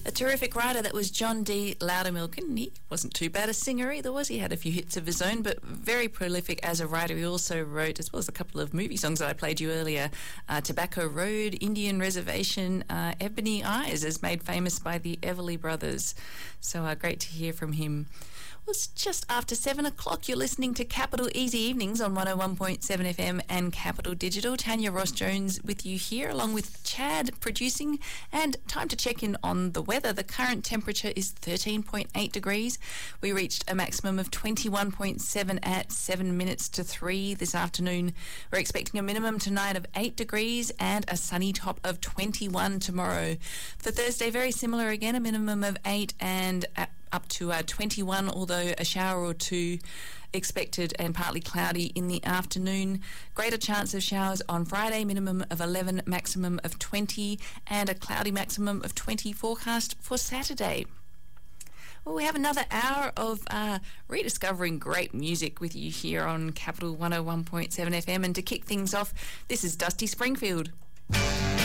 A terrific writer, that was John D. Loudermilk. He wasn't too bad a singer either, was he? Had a few hits of his own, but very prolific as a writer. He also wrote, as well as a couple of movie songs that I played you earlier, Tobacco Road, Indian Reservation, Ebony Eyes, as made famous by the Everly Brothers. So great to hear from him. Well, it's just after 7 o'clock. You're listening to Capital Easy Evenings on 101.7 FM and Capital Digital. Tanya Ross-Jones with you here, along with Chad producing. And time to check in on the weather. The current temperature is 13.8 degrees. We reached a maximum of 21.7 at 7 minutes to 3 this afternoon. We're expecting a minimum tonight of 8 degrees and a sunny top of 21 tomorrow. For Thursday, very similar again, a minimum of 8 and up to 21, although a shower or two expected and partly cloudy in the afternoon. Greater chance of showers on Friday, minimum of 11, maximum of 20, and a cloudy maximum of 20 forecast for Saturday. Well, we have another hour of rediscovering great music with you here on Capital 101.7 FM, and to kick things off, this is Dusty Springfield.